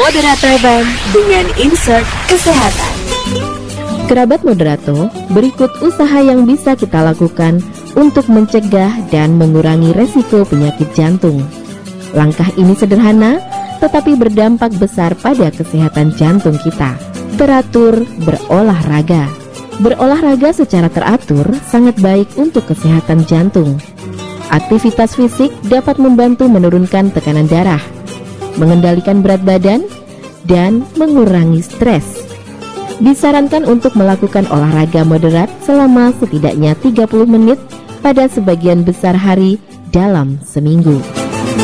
Moderator BEM dengan insert kesehatan. Kerabat Moderato, berikut usaha yang bisa kita lakukan untuk mencegah dan mengurangi resiko penyakit jantung. Langkah ini sederhana, tetapi berdampak besar pada kesehatan jantung kita. Teratur berolahraga. Berolahraga secara teratur sangat baik untuk kesehatan jantung. Aktivitas fisik dapat membantu menurunkan tekanan darah, mengendalikan berat badan, dan mengurangi stres. Disarankan untuk melakukan olahraga moderat selama setidaknya 30 menit pada sebagian besar hari dalam seminggu.